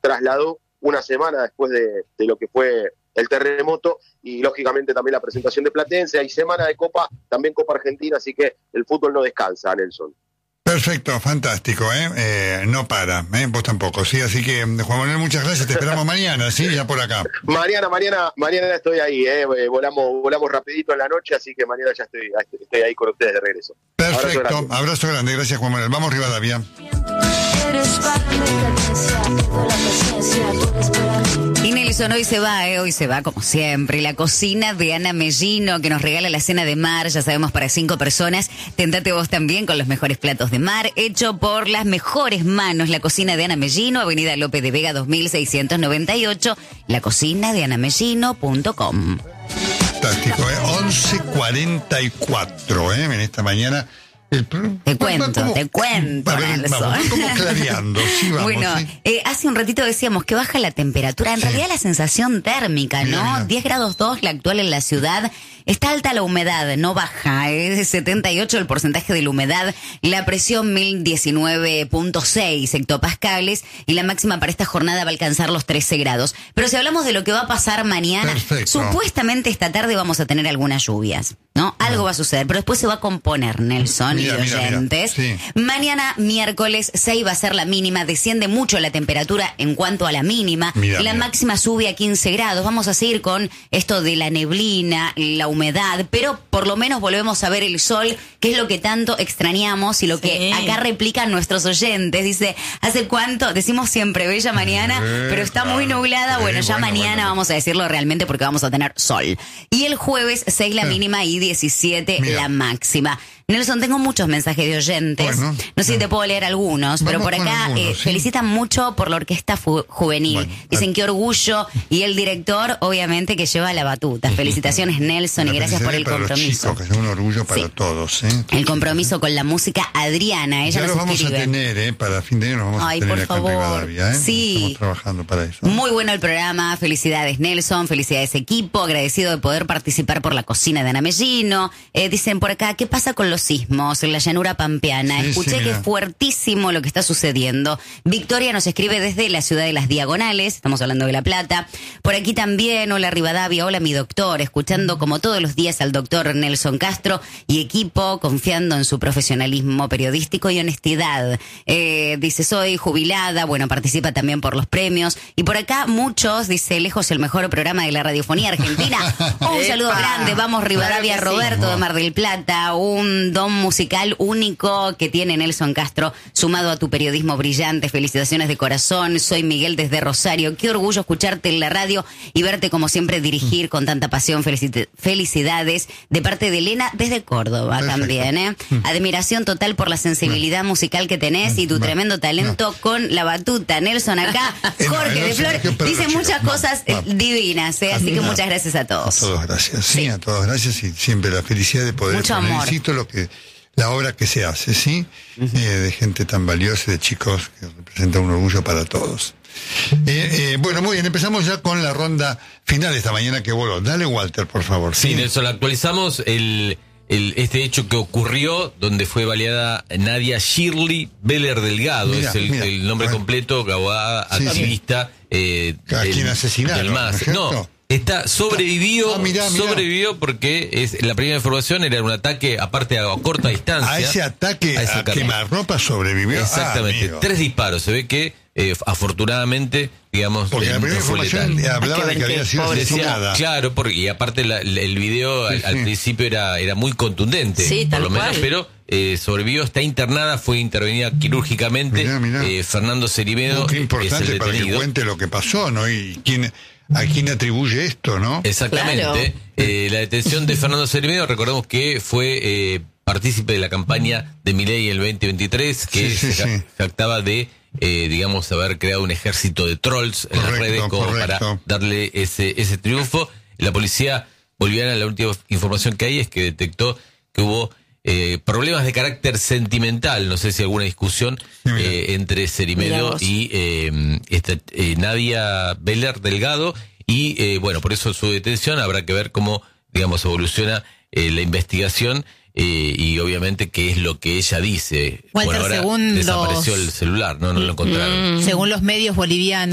trasladó una semana después de lo que fue el terremoto, y lógicamente también la presentación de Platense. Hay semana de Copa, también Copa Argentina, así que el fútbol no descansa, Nelson. Perfecto, fantástico, no para, vos tampoco, sí, así que Juan Manuel, muchas gracias, te esperamos mañana, sí, ya por acá. Mañana estoy ahí, volamos rapidito en la noche, así que mañana ya estoy ahí con ustedes de regreso. Perfecto, abrazo grande, gracias Juan Manuel, vamos Rivadavia. Y Nelson hoy se va como siempre, la cocina de Ana Mellino, que nos regala la cena de mar, ya sabemos, para 5 personas. Tentate vos también con los mejores platos de mar, hecho por las mejores manos. La cocina de Ana Mellino, Avenida López de Vega 2698, lacocinadeanamellino.com. Fantástico, 11:44, en esta mañana. Te cuento, a ver, Nelson. vamos, como clareando, sí, vamos. Bueno, ¿sí? Hace un ratito decíamos que baja la temperatura, en realidad la sensación térmica, ¿no? Mira. 10 grados 2 la actual en la ciudad. Está alta la humedad, no baja, es de 78 el porcentaje de la humedad, la presión 1019.6 hectopascales y la máxima para esta jornada va a alcanzar los 13 grados. Pero si hablamos de lo que va a pasar mañana, perfecto, supuestamente esta tarde vamos a tener algunas lluvias, ¿no? Algo va a suceder, pero después se va a componer, Nelson y oyentes. Sí. Mañana, miércoles, 6 va a ser la mínima, desciende mucho la temperatura en cuanto a la mínima, la máxima sube a 15 grados, vamos a seguir con esto de la neblina, la humedad, pero por lo menos volvemos a ver el sol, que es lo que tanto extrañamos y lo que acá replican nuestros oyentes. Dice, ¿hace cuánto? Decimos siempre bella mañana, pero está muy nublada. Bueno, ya mañana vamos a decirlo realmente porque vamos a tener sol. Y el jueves 6 la mínima y 17 la máxima. Nelson, tengo muchos mensajes de oyentes. Bueno, no sé si te puedo leer algunos, pero por acá felicitan mucho por la orquesta juvenil. Bueno, dicen qué orgullo, y el director, obviamente, que lleva la batuta. Felicitaciones, Nelson, y gracias por el compromiso. Los chicos, que es un orgullo para todos. El compromiso con la música, Adriana, ella ya nos lo vamos escribe. A tener, para fin de año nos vamos a tener acá en Rivadavia, Sí. Estamos trabajando para eso. Muy bueno el programa, felicidades Nelson, felicidades equipo, agradecido de poder participar por la cocina de Ana Mellino. Dicen por acá, ¿qué pasa con los sismos en la llanura pampeana? Escuché que es fuertísimo lo que está sucediendo. Victoria nos escribe desde la ciudad de Las Diagonales, estamos hablando de La Plata. Por aquí también, hola Rivadavia, hola mi doctor, escuchando como todos los días al doctor Nelson Castro y equipo, confiando en su profesionalismo periodístico y honestidad. Dice, soy jubilada, bueno, participa también por los premios. Y por acá muchos, dice, lejos el mejor programa de la radiofonía argentina. Un saludo grande, vamos Rivadavia, claro, Roberto de Mar del Plata, un don musical único que tiene Nelson Castro, sumado a tu periodismo brillante. Felicitaciones de corazón. Soy Miguel desde Rosario. Qué orgullo escucharte en la radio y verte como siempre dirigir con tanta pasión. Felicidades de parte de Elena desde Córdoba. Perfecto. También, admiración total por la sensibilidad musical que tenés y tu tremendo talento con la batuta. Nelson acá, Jorge de Flores, dice muchas cosas divinas, así que muchas gracias a todos. A todos gracias, sí, a todos gracias, y siempre la felicidad de poder mucho amor. Insisto, la obra que se hace, ¿sí? De gente tan valiosa, de chicos, que representa un orgullo para todos. Bueno, muy bien, empezamos ya con la ronda final esta mañana que voló. Dale, Walter, por favor. Sí, Nelson, actualizamos este hecho que ocurrió donde fue baleada Nadia Shirley Beller Delgado, es el nombre completo, abogada, activista a quien asesinaron, del MAS. No, sobrevivió porque la primera información era un ataque, aparte a corta distancia. A ese ataque a quemarropa sobrevivió. Exactamente, 3 disparos. Se ve que afortunadamente, digamos, porque la primera información hablaba de que había sido asesinada. Claro, y aparte el video al principio era muy contundente, sí, por lo cual. menos, pero sobrevivió, está internada, fue intervenida quirúrgicamente. Mirá. Fernando Cerimedo qué importante para que cuente lo que pasó, ¿no? Y a quién atribuye esto, ¿no? Exactamente. Claro. La detención de Fernando Cerimedo, recordemos que fue partícipe de la campaña de Milei en el 2023, que se jactaba de digamos, haber creado un ejército de trolls en las redes como para darle ese triunfo. La policía boliviana, la última información que hay es que detectó que hubo problemas de carácter sentimental, no sé si alguna discusión entre Cerimedo y Nadia Beller Delgado, y bueno, por eso su detención. Habrá que ver cómo, digamos, evoluciona la investigación. Y obviamente qué es lo que ella dice. Walter, bueno, ahora desapareció el celular, no lo encontraron. Según los medios bolivianos,